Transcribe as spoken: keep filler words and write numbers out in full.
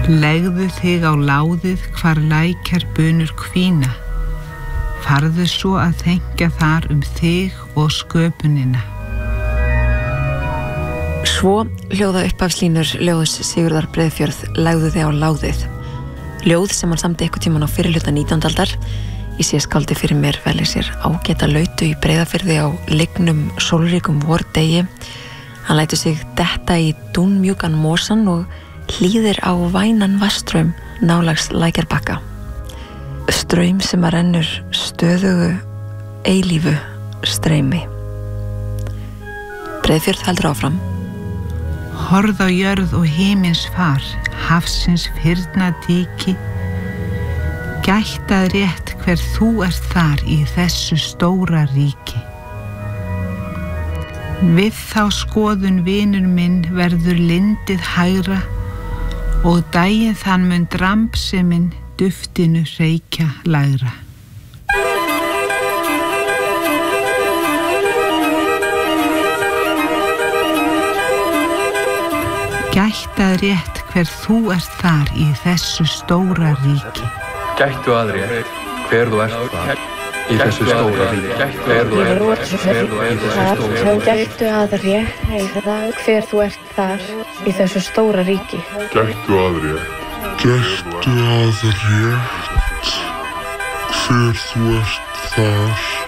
Legðu þig á láðið hvar lækjar bunur hvína. Farðu svo að þengja þar um þig og sköpunina. Svo hljóða upphafslínur ljóðs Sigurðar Breiðfjörð Legðu þig á láðið. Ljóð sem hann samdi einhvern tímann á fyrrihluta nítjándu aldar. Í síðskáldi fyrir mér velið sér ágæta lautu í Breiðafirði á lygnum sólríkum vordegi. Hann lætur sig detta í dúnmjúkan mosann og hlýðir á vænan vatnsstraum nálægs lækjarbakka. Straum sem að rennur stöðugu eilífu streymi. Breiðfjörð heldur áfram. Horð á jörð og himins far, hafsins fyrna díki. Gættað rétt hver þú ert þar í þessu stóra ríki. Við þá skoðun vinur minn verður lindið hægra og daginn þann mun drambseminn duftinu reykja lægra. Gættað rétt hver þú ert þar í þessu stóra ríki. Gættu að rétt hver þú ert þar í þessu stóra ríki. Hver þú ert þar. Gættu að rétt hver þú ert þar í þessu stóra ríki. Gættu að rétt. Gættu að rétt hver þú ert þar